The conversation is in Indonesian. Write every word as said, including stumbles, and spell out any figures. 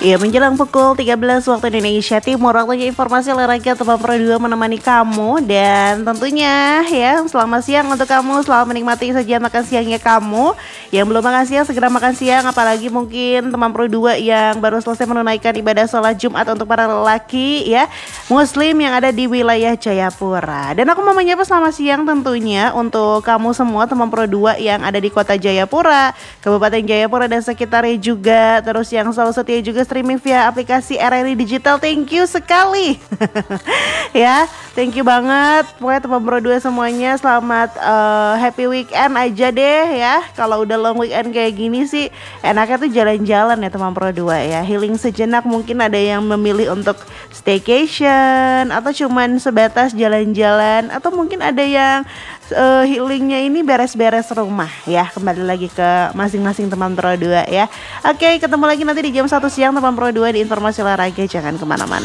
Iya, menjelang pukul tiga belas waktu Indonesia Timur, waktunya informasi olahraga Teman Pro dua menemani kamu. Dan tentunya ya, selamat siang untuk kamu, selamat menikmati sajian makan siangnya kamu. Yang belum makan siang, segera makan siang. Apalagi mungkin Teman Pro dua yang baru selesai menunaikan ibadah sholat Jumat untuk para lelaki ya, Muslim yang ada di wilayah Jayapura. Dan aku mau menyapa selamat siang tentunya untuk kamu semua Teman Pro dua yang ada di kota Jayapura, Kabupaten Jayapura dan sekitarnya juga. Terus yang selalu setia juga streaming via aplikasi R R I Digital, thank you sekali. Ya, thank you banget. Pokoknya Teman Pro dua semuanya selamat uh, happy weekend aja deh ya. Kalau udah long weekend kayak gini sih enaknya tuh jalan-jalan ya Teman Pro dua ya. Healing sejenak, mungkin ada yang memilih untuk staycation atau cuman sebatas jalan-jalan, atau mungkin ada yang uh, healingnya ini beres-beres rumah ya. Kembali lagi ke masing-masing Teman Pro dua ya. Oke, ketemu lagi nanti di jam satu siang Teman Pro dua di informasi olahraga, jangan kemana-mana.